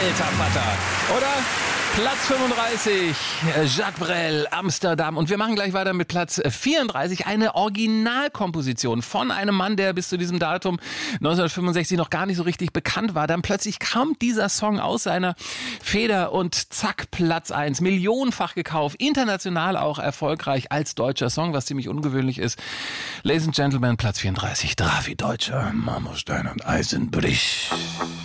alter Vater, oder? Platz 35, Jacques Brel, Amsterdam. Und wir machen gleich weiter mit Platz 34, eine Originalkomposition von einem Mann, der bis zu diesem Datum 1965 noch gar nicht so richtig bekannt war. Dann plötzlich kam dieser Song aus seiner Feder und zack, Platz 1. Millionenfach gekauft, international auch erfolgreich als deutscher Song, was ziemlich ungewöhnlich ist. Ladies and Gentlemen, Platz 34, Drafi Deutscher, Marmorstein und Eisenbrich.